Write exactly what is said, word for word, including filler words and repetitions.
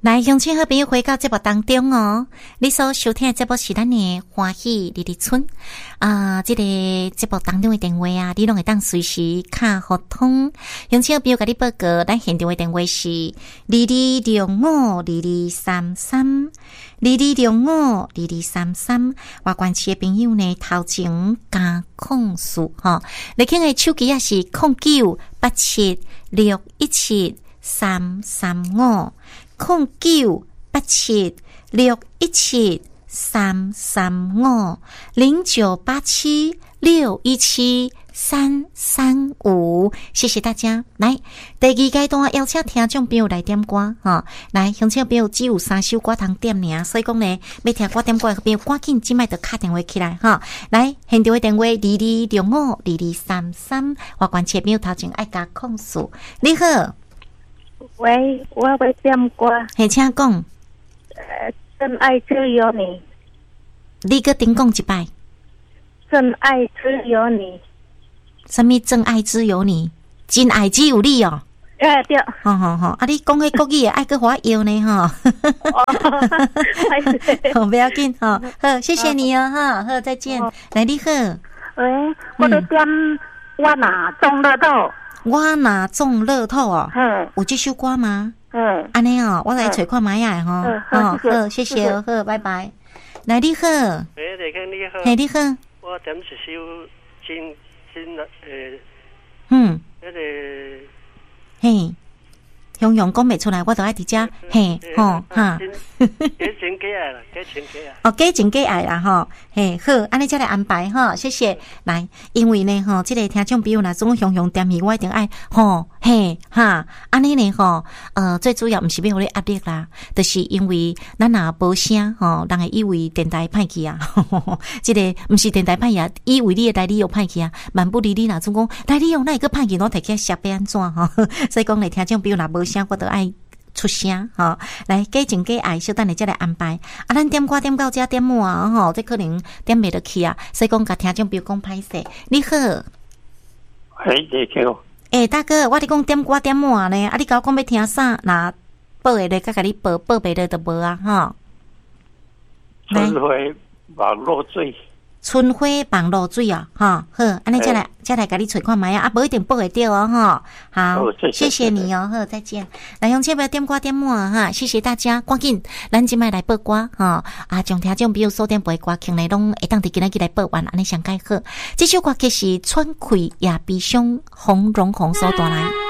来，乡亲好朋友回到节目当中哦。你所收听的节目是咱的欢喜日日村啊、呃，这个节目当中的电话啊，你拢会当随时卡互通。乡亲好朋友甲你报告，咱现场的电话是二二六五二二三三二二六五二二三三。外关市的朋友呢，头前加控诉哈，你看的手机也是空九八七六一七三三五。空九八七六一七三三五零九八七六一七三三五，谢谢大家。来，第二阶段邀请听众朋友来点歌哈、哦，来，乡亲朋友只有三首歌通点尔，所以讲呢，要听歌点歌的朋友赶紧今麦就打电话起来哈、哦。来，现场的电话二二六五二二三三，我关切朋友头前爱加控诉，你好。 喂，我要点歌。 嘿，请讲。 呃，真爱只有你。 你个顶讲一摆。 真爱只有你。 什么真爱只有你？真爱只有你哦。 哎对。 好好好，啊，你讲迄国语爱个我要呢哈。哦，不要紧哈，好，谢谢你哦哈，好，再见。来，你好。 喂，我在点我哪中乐透。 我哪中乐透哦？ 嗯， 有这首歌吗？ 嗯， 安尼哦，我来找看买下哈。 嗯， 好，谢谢，好，拜拜。来，你好。 喂，大家你好。 嘿，你好。 我点一首真真诶， 嗯， 那个嘿，雄雄讲袂出来，我就爱伫遮嘿吼哈。 加情加爱啦，加情加爱。 哦，加情加爱啦吼，嘿好，安尼才来安排哈，谢谢。来，因为呢吼，这个听众朋友啦，总雄雄点名，我一定爱吼嘿哈，安尼呢吼，呃，最主要毋是要互你压力啦，就是因为咱若无声吼，人会以为电台歹去啊，这个毋是电台歹啊，以为你的台理又歹去啊，万不离你若总讲台理用那个歹去，我摕起来写要安怎吼，所以讲咧，听众朋友若无声，我都爱出声哈，来加情加爱，小等下再来安排。啊，咱点歌点到这点满吼，这可能点袂落去啊。所以讲，甲听众朋友讲歹势。你好， 哎，你好。 诶，大哥，我伫讲点歌点满呢，啊，你甲我讲要听啥？那报诶咧，甲甲你报报袂咧就无啊，哈。 春花网络水。 春花网络水啊，哈，好，安尼再来再来甲你找看卖啊，啊，无一定报会到哦，哈，好，谢谢你哦，好，再见。来，用千不要点歌点满哈，谢谢大家，赶紧，咱今摆来报歌哈，啊，将听众朋友所点播歌曲内拢会当伫今仔日来报完，安尼上介好。这首歌曲是川葵也悲伤，洪荣宏所带来。